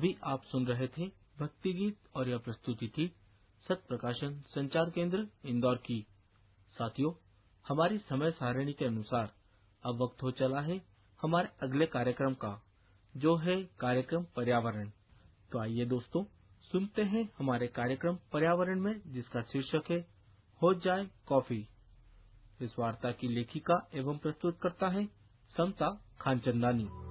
अभी आप सुन रहे थे भक्ति गीत और यह प्रस्तुति थी सत प्रकाशन संचार केंद्र इंदौर की। साथियों, हमारी समय सारणी के अनुसार अब वक्त हो चला है हमारे अगले कार्यक्रम का, जो है कार्यक्रम पर्यावरण। तो आइए दोस्तों, सुनते हैं हमारे कार्यक्रम पर्यावरण में, जिसका शीर्षक है हो जाए कॉफी। इस वार्ता की लेखिका एवं प्रस्तुतकर्ता है समता खानचंदानी।